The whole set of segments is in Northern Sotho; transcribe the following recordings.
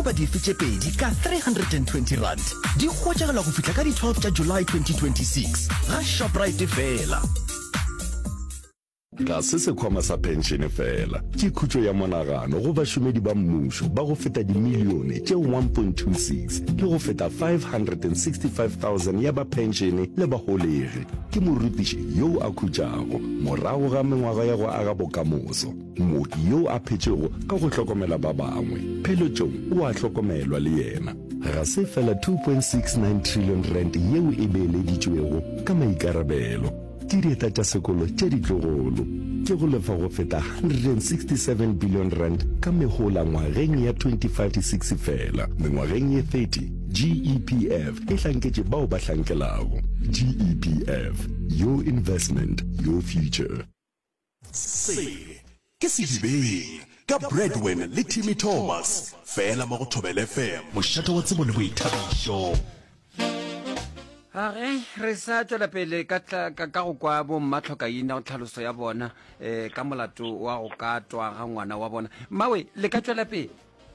kapa dife tše pedi ka 320 rand di kgotšagela go fihla ka di 12 tša July 2026 ga Shoprite fela. Ga se sekhwama sa pension fela ke khutšo ya monagano go bašomedi ba mmušo ba go feta dimilione tše 1.26 le go feta 565,000 ya ba pensione le bagolegi ke morutiši yo a khutšago morago ga mengwaga ya go aga bokamoso mooki yo a phetšego ka go hlokomela ba bangwe pheletšong o a hlokomelwa le yena ga se fela 2.69 trillion rand yeo e beeleditšwego ka maikarabelo ke dieta tša sekolo tše ditlogolo ke go lefa go feta 167 billion rand ka megola ngwageng ya 25-6 fela mengwageng ye 30 GEPF e hlanketše bao ba hlankelago GEPF your investment your future. Se ke se dibeng ka Breadwin le Timmy Thomas fela mo go Thobela FM mošato wa tsebo le boithabišo. Re sa tswela pele ka go kwa bo mmatlhokaina go tlhaloso ya bona ka molato wa go ka twa ga ngwana wa bona mawe le ka tswela pele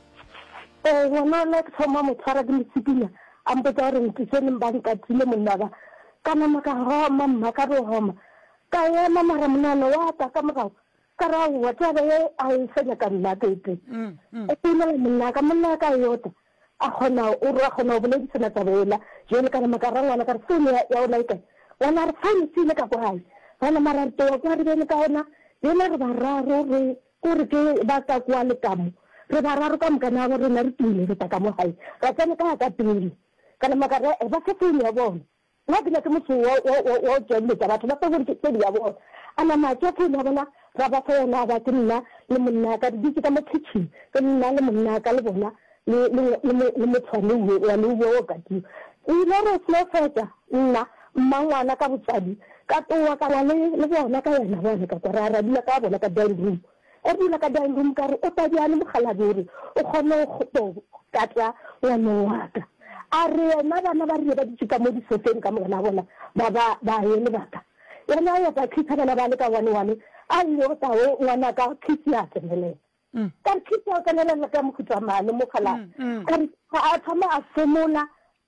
ngwana le ke thoma motshwara ke mosipina a mpotsa gore ntiseneng ba nkatile monna ba ka nama ka homa mma ka re homa ka ema mara monano wa ta ka morago ka ra wa taba ye a e senya ka nna tete e tsena monna ka yota a khona o ra khona o boledisana tabela jele kana makaranga na ka tsone ya o laika wana re tsane tsile ka kwae bana mara to ka re bene ka ona yena re bararo re gore ke ba ka kwa le kamo re bararo ka mkana ba re na re tile re ta ka mo hae ra tsane ka pele kana makara e ba se tsene ya bona wa dile ke motho o jelle ka batho ba go ke tsedi ya bona ana ma ke ke ya bona ra ba fa yona ba tsena le monna ka di ka mo kitchen ke nna le monna ka le bona le motshwane wa le wo ka di ile re se feta nna mmangwana ka botsadi ka towa ka le bona ka yena bona ka ra dula ka bona ka dining room e dula ka dining room ka re o ta diane moghalabere o khone go katla ngwana wa ka a re na bana ba re ba ditšika mo disofeng ka mona bona ba yele baka yena ya ka khitha bana ba le ka wane a yo tawo ngwana ka khitya tsenele ka khitya ka nela ka mokhutswa mane mo khala ka a thoma a semola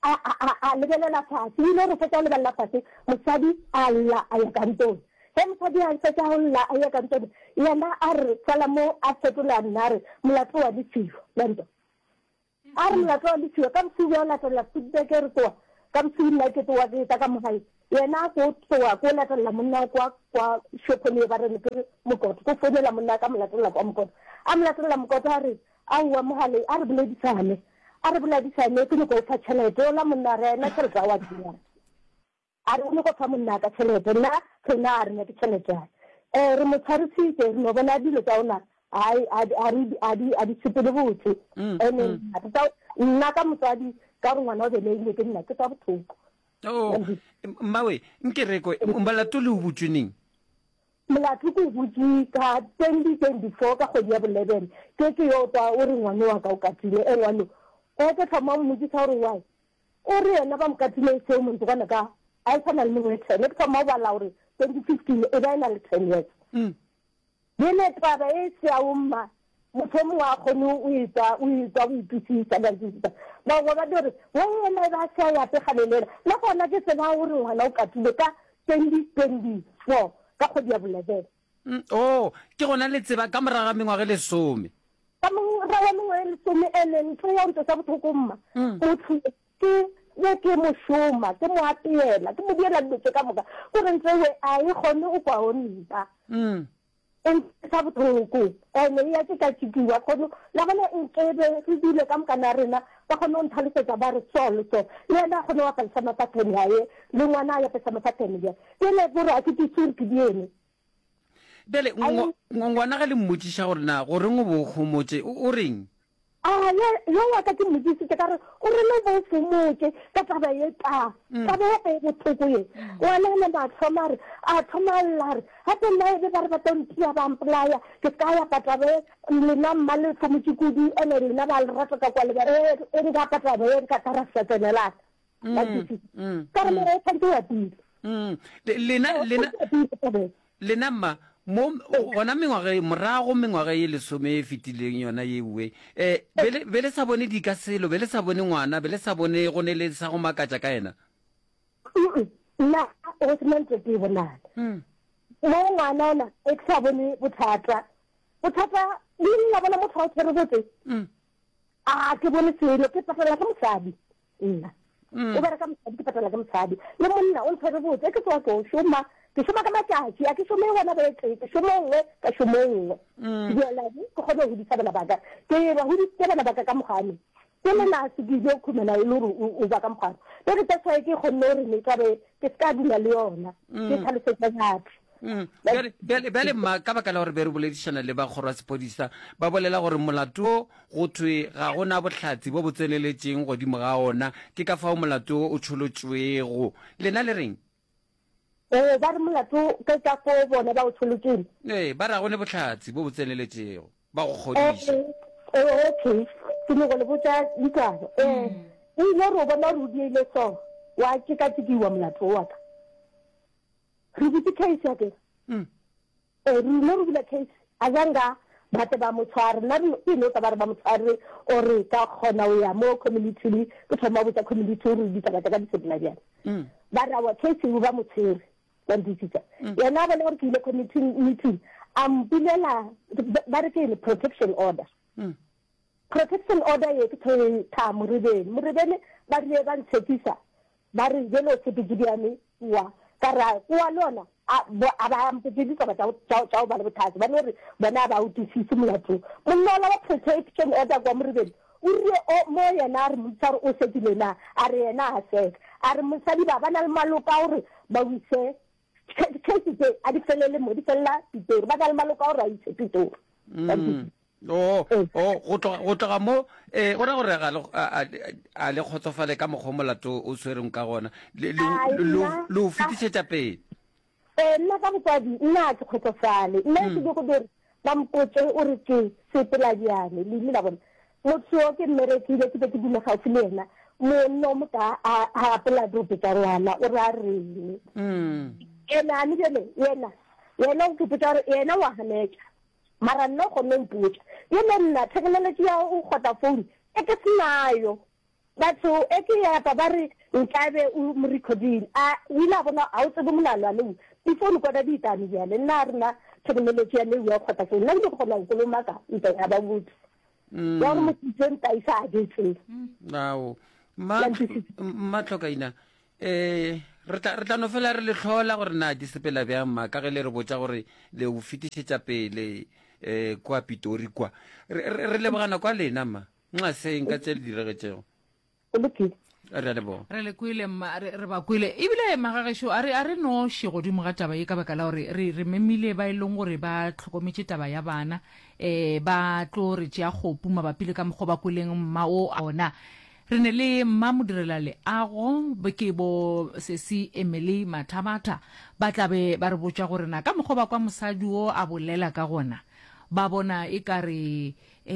a lebelela fase ile re feta le balla fase mosadi alla a ya kantong he mosadi a feta alla a ya kantong yena a re tsala mo a fetola nare molato wa ditshiwo lento a re molato wa ditshiwo ka msuwa la tla feedback re twa ka msuwa ke twa ke ta ka mohai yena ko twa ko la tla monna kwa shopone ba re ke mokoto ko fonela monna ka molato la kwa mokoto a molato la mokoto a re a wa mohale a re boledisane a re boledisane ke no go fa tšhelete la monna re na tšhelete wa dira a re no go fa monna ka tšhelete na tsena a re ne ke tšhelete re mo tshwarisitse re no bona dilo tsa ona ai a di sepele botse ene nna ka motsadi ka re ngwana o beleile ke nna ke tsa bothoko mawe nke reko mbalato le o botšweneng molato ko botse ka 2024 ka kgwedi ya bo 11 ke yo twa o re ngwana wa ka o katile ngwana ke thoma mmotsi sa gore why o re yena ba mokatile se mo ntwana ka a tsana le mongwe tsene ke thoma ba la gore 2015 e ba ena le 10 years le taba e se a umma motho mongwe a kgone o itwa o itusisa ba ditsa ba go ba dire wena ba sa ya pe galelela la gona ke se ba gore ngwana o katile ka 2024 ka kgwedi ya bo 11 ke gona le tseba ka moraga mengwaga le 10 ka moraga mengwaga le 10 ene ntho ya ntse sa botlhokomma motho ke moshoma ke mo apela ke mo diela dilo ka moka gore ntse we a e gone o kwa o nta sa botlhoko ene ya ke ka tšikiwa kgono la bona nkebe re dile ka mokana rena ba kgone o ntlhalosetsa ba re solo so le ena kgone wa palesa mafatlhene yae le ngwana a ya pesa mafatlhene ya ele gore a ke tsore ke diene bele ngwana ga le mmotsiša gore na gore ngo bo khomotse o reng yo wa ka ke mmotsisitse ka re o re le bo fomotse ka taba ye ta taba ya e bothoko ye wena le ba thoma re a thoma lla re hape nna e ba re ba tontia ba mpolaya ke ka ya patabe le nna mma le fomotse kudi ene le nna ba le rata ka kwa le ba e nka patabe e nka tara sa tsenela ka re mere tshwanetse ya tile lena mma mo gona morago mengwaga e lesome e fetileng yona yewe be le sa bone di ka selo be le sa bone ngwana be le sa bone go ne le sa go makatša ka ena nna o se ntse ke bonana mo ngwana ona e ke sa bone bothata le nna bona motho a tshwere botse a ke bone selo ke patala ka mosadi nna o bera ka mosadi ke patala ka mosadi le monna o tshwere botse ke tswa go shoma ke shoma ka matšatši a ke shome gona beke ke shome nngwe ka shome nngwe ke dioladi ke kgone go hodisa bana baka ke ba hodisitse bana baka ka mogane ke lena se ke ile khumela e le gore o ba ka mogane le re tsa ke kgonne gore ne tlabe ke ska dula le yona ke tlhalosetsa batho bjale ma ka baka la gore be re boledišana le ba kgorwa sepodisa ba bolela gore molato go thwe ga gona botlhatsi bo bo tseneletseng godimo ga ona ke ka fao molato o tšholotšwego lena le reng ba re molato ke ka go bona ba o tšholotšeng ba ra gone botlhatsi bo bo tseneletšego ba go kgodiša okay ke ne go le botsa dikano e ile re bona re diile so wa ke ka tsikiwa molato wa ka re butse case ya ke re ne re bula case a zanga bate ba motshware nna re no ba re ba motshware o re ka kgona o ya mo community ke thoma botsa community re di tsaba ka disipline ya ba ra wa case ba motshware ba ditsa yena ba le gore ke ile community meeting bilela ba re ke protection order protection order ye ke tha morebele ba re ba ntshepisa ba re jelo se digidiane wa kara kwa lona a ba mpedisa ba tsa ba le bothata ba re bona ba utisise molato monnola wa protection order kwa morebele o re o mo yena re mtsaro o setile na a re yena a seka a re mosadi ba bana le maloka gore ba wise ke a di felele mo di fella ditori ba ka le maloka gore a itse ditori go tloga mo go ra gore a le kgotsofale ka mokgwa molato o tshwereng ka gona le o fetišetša pele nna ka botsadi nna a ke kgotsofale nna ke go dore ba mpotse o re ke sepela bjane le la bona motho o ke mmerekile ke be ke dula gaufi le ena monno mo ka a apela drope tsa rwana o re a reng ena ni jele yena o ke potsa yena wa haneka mara nna go nne mpotsa yena nna technology ya o khota phone e ke sinayo batho e ke ya ba re nkabe o mo recording a wila bona a o tsebe molalo le phone kwa da ditani yale nna rena technology ya le ya khota phone nna ke khona go lomaka ntse ya ba botse ya mo tsentsa isa ditse nao ma tlhokaina re tla no fela re le tlhola gore na di sepela bjang ma ka ge le re botsa gore le o fetišetša pele kwa Pitori kwa re lebogana kwa lena ma nxa seng ka tse le diregetšego re a leboga re le kwile mma re ba kwile ebile magagesho a re no she godimo ga taba e ka baka la gore re memile ba e leng gore ba tlhokometse taba ya bana ba tlo re tšea kgopu mabapi le ka mokgwa ba kweleng mma o a ona re ne le mma modirela leago ke bo sesi Emily Mathamata ba tlabe ba re botsa gore na ka mokgwa ba kwa mosadi o a bolela ka gona ba bona e ka re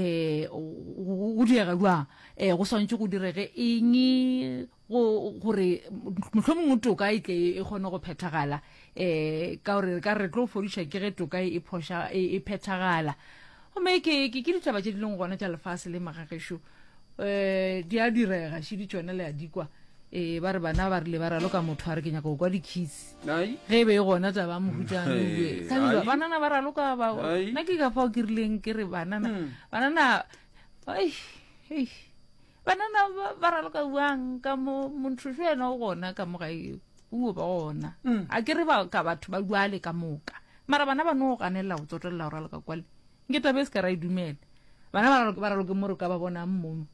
go diega jwa go swantse go direge eng gore mohlomongwe toka e tle e kgone go phethagala ka gore ka re tlo fodiša ke ge toka e phethagala gomme ke ditaba tše di leng gona tša lefase le magagesho di a direga she di tšone le a dikwa ba re bana ba rile ba raloka motho a re ke nyaka go kwa di-kiss ge be e gona tsa ba mohutane banana ba raloka nna ke ka fao ke rileng ke re banana ba raloka buang ka monthuso ena o gona ka mo gae uo ba gona a ke re ba ka batho ba duale ka moka mara bana ba no go ganelela go tsotelela go raloka kwale nke tabe se ka ra e dumela bana ba raloke mo re ka ba bona mo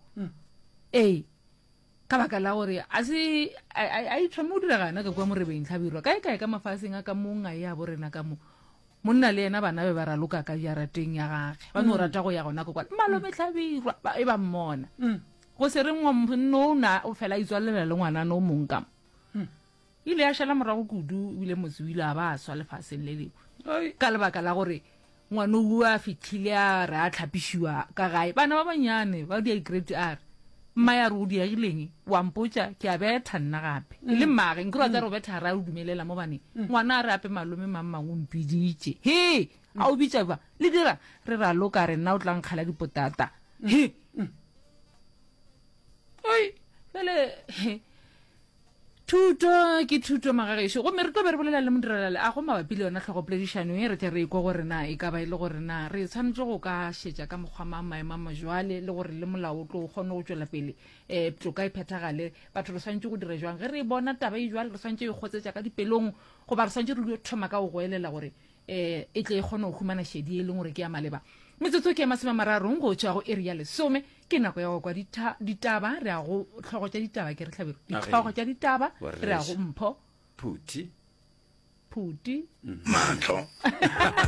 ka baka la gore a ithome o diragana ka kwa morebeng tlhabirwa kae ka mafaseng a ka monga ya bo rena ka mo monna le yena bana be ba raloka ka jarateng ya gage ba no rata go ya gona ko kwa malome tlhabirwa e ba mmona go se re nna o fela itswalela le ngwana no mong ka ile ya shela morago kudu ile motse ile a ba swa lefaseng le lengwe ka lebaka la gore ngwana o a fitlhile a re a tlhapišiwa ka gae bana ba banyane ba di grade R mma ya re o diagileng wa mpotsa ke a betha nna gape le mmage nke ra tsa re o betha ra o dumelela mo bane ngwana a re ape malome mang o mpiditse he a o bitsa ba le dira re ra loka re nna o tla nkgala dipotata he oi fele thuto ke thuto magagešo gomme re tlo be re bolela le modirelale a go mabapi le yona tlhogopoledišano e re tle re ikwa gore na e ka ba e le gore na re tshwanetse go ka šetša ka mokgwa maemo a majwale le gore le molao o tlo o kgone go tswela pele toka e phethagale batho re tshwanetse go dira jwang ge re bona taba e jwale re tshwanetse e kgotsetša ka dipelong goba re tshwanetse re dio thoma ka go goelela gore e tle e kgone go humana šedi e leng gore ke ya maleba metsotso ke ya 30 go tšwa go area 10 ke nako ya go kwa ditaba re a go tlhogo tša ditaba ke re tlhabero ditlhogo tša ditaba re a go mpho phuti phuti matlo